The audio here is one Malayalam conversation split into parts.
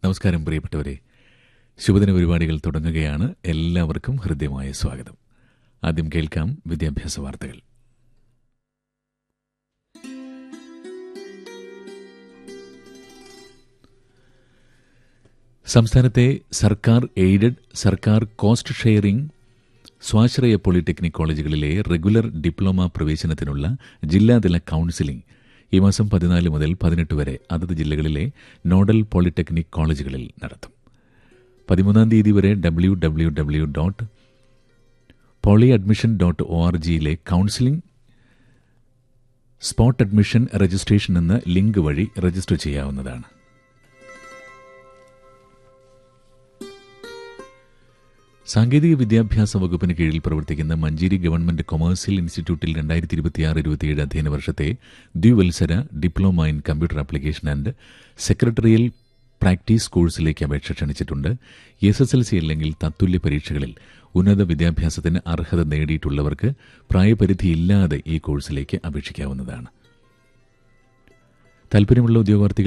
നമസ്കാരം പ്രിയപ്പെട്ടവരെ, ശുഭദിന പരിപാടികൾ തുടങ്ങുകയാണ്. എല്ലാവർക്കും ഹൃദ്യമായ സ്വാഗതം. ആദ്യം കേൾക്കാം വിദ്യാഭ്യാസ വാർത്തകൾ. സംസ്ഥാനത്തെ സർക്കാർ എയ്ഡഡ്, സർക്കാർ കോസ്റ്റ് ഷെയറിംഗ്, സ്വാശ്രയ പോളിടെക്നിക് കോളേജുകളിലെ റെഗുലർ ഡിപ്ലോമ പ്രവേശനത്തിനുള്ള ജില്ലാതല കൌൺസിലിംഗ് ഈ മാസം 14 മുതൽ 18 വരെ അതത് ജില്ലകളിലെ നോഡൽ പോളിടെക്നിക് കോളേജുകളിൽ നടത്തും. 13 തീയതി വരെ www.polyadmission.org counselling spot admission registration എന്ന ലിങ്ക് വഴി രജിസ്റ്റർ ചെയ്യാവുന്നതാണ്. സാങ്കേതിക വിദ്യാഭ്യാസ വകുപ്പിന് കീഴിൽ പ്രവർത്തിക്കുന്ന മഞ്ചേരി ഗവൺമെന്റ് കൊമേഴ്സ്യൽ ഇൻസ്റ്റിറ്റ്യൂട്ടിൽ 2026-27 അധ്യയന വർഷത്തെ ദ്വിവത്സര diploma in computer application and secretarial practice കോഴ്സിലേക്ക് അപേക്ഷ ക്ഷണിച്ചിട്ടുണ്ട്. SSLC അല്ലെങ്കിൽ തത്തുല്യ പരീക്ഷകളിൽ ഉന്നത വിദ്യാഭ്യാസത്തിന് അർഹത നേടിയിട്ടുള്ളവർക്ക് പ്രായപരിധിയില്ലാതെ ഈ കോഴ്സിലേക്ക് അപേക്ഷിക്കാവുന്നതാണ്. താൽപര്യമുള്ള ഉദ്യോഗാർത്ഥികൾ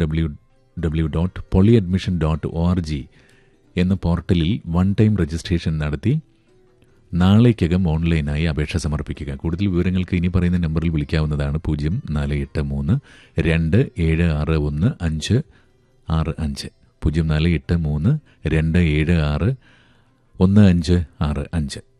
www.polyadmission.org എന്ന പോർട്ടലിൽ വൺ ടൈം രജിസ്ട്രേഷൻ നടത്തി നാളേക്കകം ഓൺലൈനായി അപേക്ഷ സമർപ്പിക്കുക. കൂടുതൽ വിവരങ്ങൾക്ക് ഇനി പറയുന്ന നമ്പറിൽ വിളിക്കാവുന്നതാണ്. 0483 276 1565 0483 276 1565.